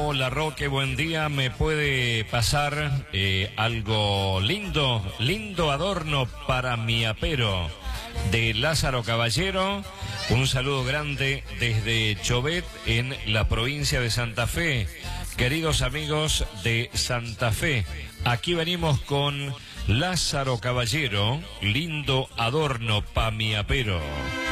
Hola Roque, buen día. ¿Me puede pasar algo lindo, lindo adorno para mi apero? De Lázaro Caballero, un saludo grande desde Chovet en la provincia de Santa Fe. Queridos amigos de Santa Fe, aquí venimos con Lázaro Caballero, lindo adorno para mi apero.